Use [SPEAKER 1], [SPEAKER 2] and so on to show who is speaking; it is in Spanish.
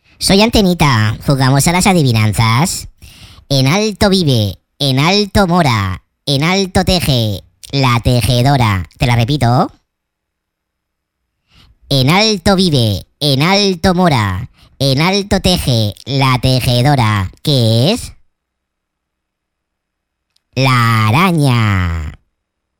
[SPEAKER 1] Soy Antenita, jugamos a las adivinanzas. En alto vive, en alto mora, en alto teje, la tejedora. Te la repito. En alto vive, en alto mora, en alto teje, la tejedora. ¿Qué es? La araña.